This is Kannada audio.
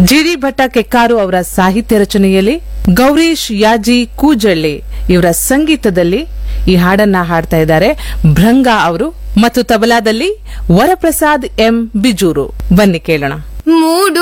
ಜಿಡಿ ಭಟ್ಟ ಕೆಕ್ಕಾರು ಅವರ ಸಾಹಿತ್ಯ ರಚನೆಯಲ್ಲಿ ಗೌರೀಶ್ ಯಾಜಿ ಕೂಜಳ್ಳಿ ಇವರ ಸಂಗೀತದಲ್ಲಿ ಈ ಹಾಡನ್ನ ಹಾಡ್ತಾ ಇದ್ದಾರೆ ಭೃಂಗಾ ಅವರು ಮತ್ತು ತಬಲಾದಲ್ಲಿ ವರಪ್ರಸಾದ್ ಎಂ ಬಿಜೂರು. ಬನ್ನಿ ಕೇಳೋಣ. ಮೂಡು